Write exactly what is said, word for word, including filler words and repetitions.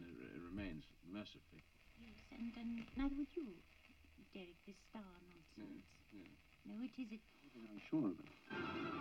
and it, it remains, mercifully. Yes, and, and neither would you, Derek, this star nonsense. Yeah, yeah. No, it is it. I'm sure of it.